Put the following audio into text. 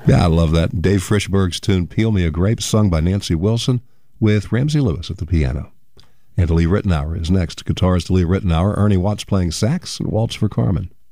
Yeah, I love that. Dave Frischberg's tune, Peel Me a Grape, sung by Nancy Wilson with Ramsey Lewis at the piano. And Lee Ritenour is next. Guitarist Lee Ritenour, Ernie Watts playing sax, and Waltz for Carmen.